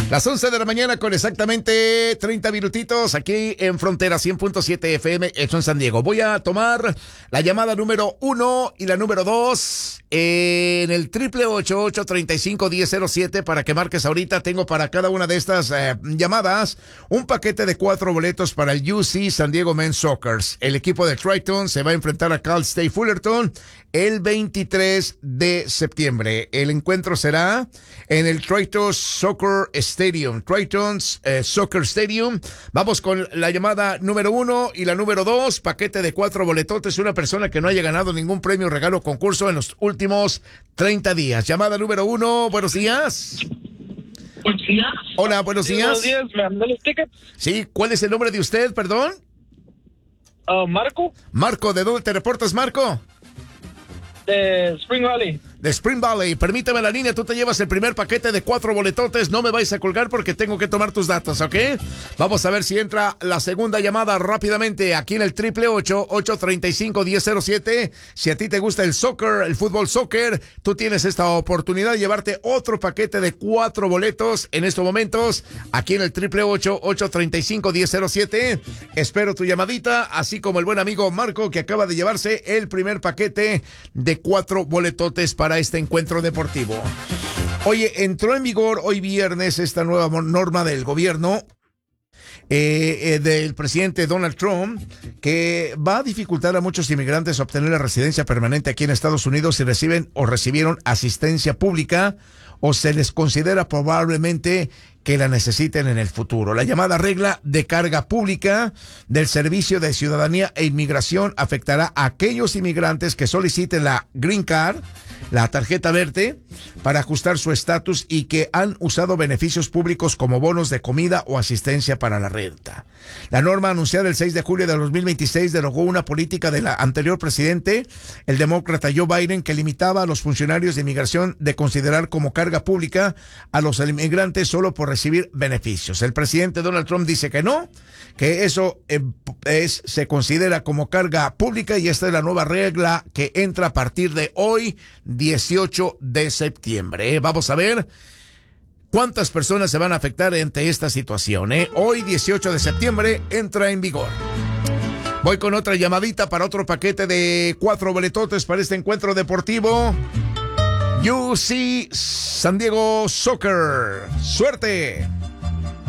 Las 11 de la mañana con exactamente 30 minutitos aquí en Frontera 100.7 FM, hecho en San Diego. Voy a tomar la llamada número 1 y la número 2 en el 888-835-1007 para que marques ahorita. Tengo para cada una de estas llamadas un paquete de 4 boletos para el UC San Diego Men's Soccer. El equipo de Triton se va a enfrentar a Cal State Fullerton el 23 de septiembre. El encuentro será en el Triton Soccer Stadium. Triton's Soccer Stadium. Vamos con la llamada número 1 y la número 2. Paquete de 4 boletotes. Una persona que no haya ganado ningún premio, regalo o concurso en los últimos 30 días. Llamada número 1. Buenos días. Buenos días. Hola, buenos días. Buenos días, ¿me mandan los tickets? Sí, ¿cuál es el nombre de usted, perdón? Marco, Marco, ¿de dónde te reportas, Marco? de Spring Valley. De Spring Valley. Permíteme la línea, tú te llevas el primer paquete de 4 boletotes. No me vais a colgar porque tengo que tomar tus datos, ¿ok? Vamos a ver si entra la segunda llamada rápidamente aquí en el 888-835-1007. Si a ti te gusta el soccer, el fútbol soccer, tú tienes esta oportunidad de llevarte otro paquete de 4 boletos en estos momentos aquí en el 888-835-1007. Espero tu llamadita, así como el buen amigo Marco que acaba de llevarse el primer paquete de 4 boletotes para este encuentro deportivo. Oye, entró en vigor hoy viernes esta nueva norma del gobierno del presidente Donald Trump, que va a dificultar a muchos inmigrantes obtener la residencia permanente aquí en Estados Unidos si reciben o recibieron asistencia pública o se les considera probablemente que la necesiten en el futuro. La llamada regla de carga pública del Servicio de Ciudadanía e Inmigración afectará a aquellos inmigrantes que soliciten la Green Card, la tarjeta verde, para ajustar su estatus y que han usado beneficios públicos como bonos de comida o asistencia para la renta. La norma anunciada el 6 de julio de 2026 derogó una política del anterior presidente, el demócrata Joe Biden, que limitaba a los funcionarios de inmigración de considerar como carga pública a los inmigrantes solo por recibir beneficios. El presidente Donald Trump dice que no, que eso se considera como carga pública y esta es la nueva regla que entra a partir de hoy, 18 de septiembre. Vamos a ver cuántas personas se van a afectar ante esta situación. Hoy, 18 de septiembre, entra en vigor. Voy con otra llamadita para otro paquete de 4 boletotes para este encuentro deportivo. UC San Diego Soccer. ¡Suerte!